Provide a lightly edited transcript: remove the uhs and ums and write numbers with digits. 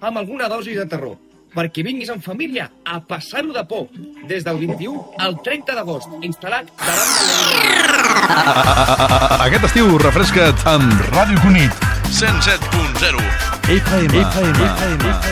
amb alguna dosi de terror, perquè vinguis en família a passar-ho de por, des del 21 al 30 d'agost, instal·lat davant de Aquest estiu refresca't amb Ràdio Cunit 107.0 FM.